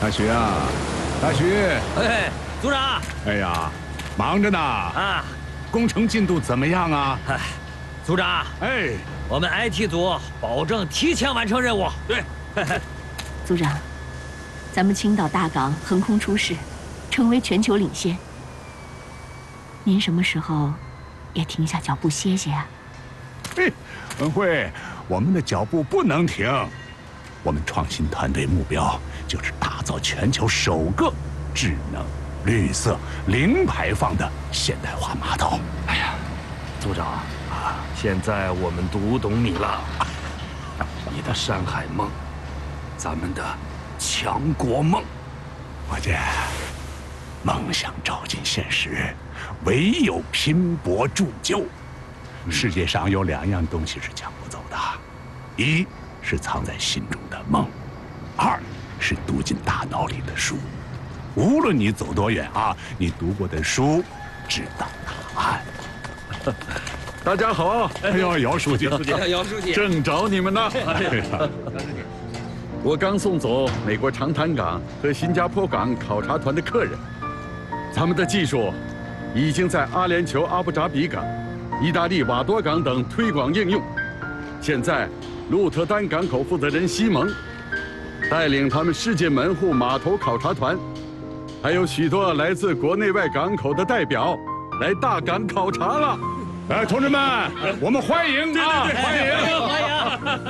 大徐啊，大徐！ 哎，组长。 哎呀，忙着呢啊！ 工程进度怎么样啊？ 哎，组长。 哎， 我们 IT 组保证提前完成任务。 对。 组长，咱们青岛大港横空出世，成为全球领先。您什么时候也停下脚步歇歇啊？ 嘿，文慧，我们的脚步不能停。我们创新团队目标就是打造全球首个智能、绿色、零排放的现代化码头。 哎呀，组长啊，现在我们读懂你了，你的山海梦，咱们的强国梦。 伙计，梦想照进现实，唯有拼搏铸就。世界上有2样东西是抢不走的，一是藏在心中的梦，二是读进大脑里的书。无论你走多远啊，你读过的书知道答案。 大家好， 哎呦，姚书记， 姚书记， 正找你们呢。我刚送走美国长滩港和新加坡港考察团的客人，他们的技术已经在阿联酋阿布扎比港、意大利瓦多港等推广应用。现在，鹿特丹港口负责人西蒙带领他们世界门户码头考察团，还有许多来自国内外港口的代表来大港考察了。 同志们，我们欢迎啊，欢迎！ 欢迎！